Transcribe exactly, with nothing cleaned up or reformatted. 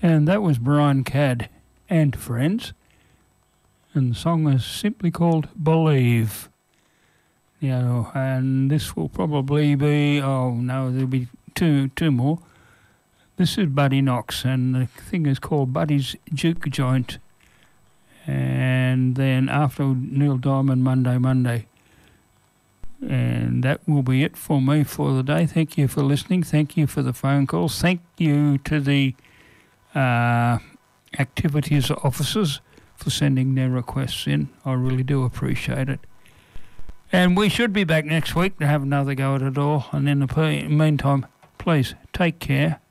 And that was Brian Cadd and Friends. And the song is simply called Believe. You know, and this will probably be, oh no, there'll be two two more. This is Buddy Knox, and the thing is called Buddy's Juke Joint. And then after Neil Diamond, Monday, Monday. And that will be it for me for the day. Thank you for listening. Thank you for the phone calls. Thank you to the uh, activities officers for sending their requests in. I really do appreciate it. And we should be back next week to have another go at it all. And in the meantime, please take care